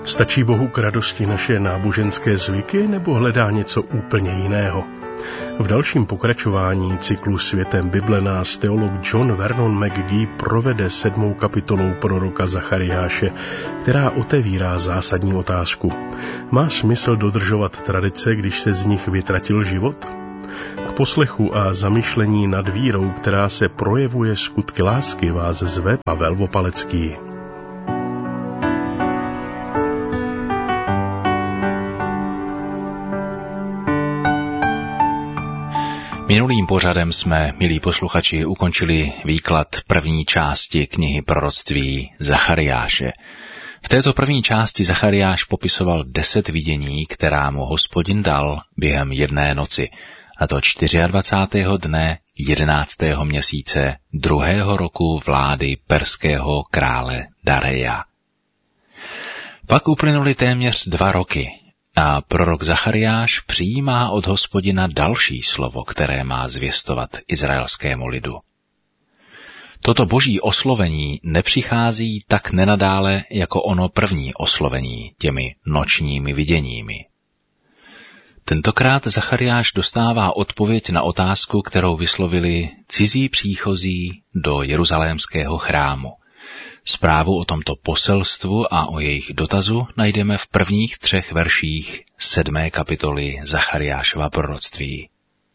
Stačí Bohu k radosti naše náboženské zvyky nebo hledá něco úplně jiného? V dalším pokračování cyklu Světem Bible nás teolog John Vernon McGee provede 7. kapitolou proroka Zachariáše, která otevírá zásadní otázku. Má smysl dodržovat tradice, když se z nich vytratil život? K poslechu a zamyšlení nad vírou, která se projevuje skutky lásky, vás zve Pavel Vopalecký. Minulým pořadem jsme, milí posluchači, ukončili výklad první části knihy proroctví Zachariáše. V této první části Zachariáš popisoval 10 vidění, která mu Hospodin dal během jedné noci, a to 24. dne 11. měsíce 2. roku vlády perského krále Dareja. Pak uplynuly téměř 2 roky a prorok Zachariáš přijímá od Hospodina další slovo, které má zvěstovat izraelskému lidu. Toto boží oslovení nepřichází tak nenadále jako ono první oslovení těmi nočními viděními. Tentokrát Zachariáš dostává odpověď na otázku, kterou vyslovili cizí příchozí do jeruzalémského chrámu. Zprávu o tomto poselstvu a o jejich dotazu najdeme v prvních 3 verších 7. kapitoly Zachariášova proroctví.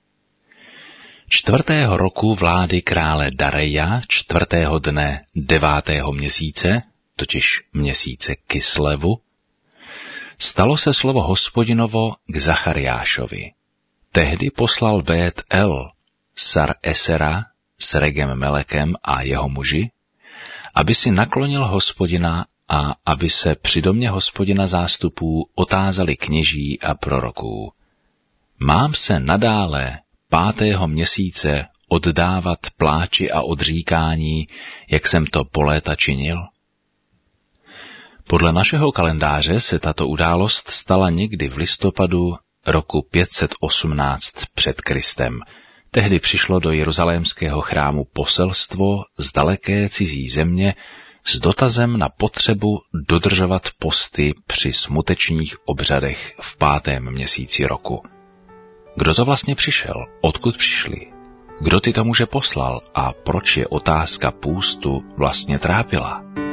4. roku vlády krále Dareja, 4. dne 9. měsíce, totiž měsíce Kislevu, stalo se slovo Hospodinovo k Zachariášovi. Tehdy poslal Bét El, Sar Esera, s Regem Melekem a jeho muži, aby si naklonil Hospodina a aby se při domě Hospodina zástupů otázali kněží a proroků. Mám se nadále 5. měsíce oddávat pláči a odříkání, jak jsem to po léta činil? Podle našeho kalendáře se tato událost stala někdy v listopadu roku 518 před Kristem. Tehdy přišlo do jeruzalémského chrámu poselstvo z daleké cizí země s dotazem na potřebu dodržovat posty při smutečních obřadech v 5. měsíci roku. Kdo to vlastně přišel? Odkud přišli? Kdo tyto muže poslal a proč je otázka půstu vlastně trápila?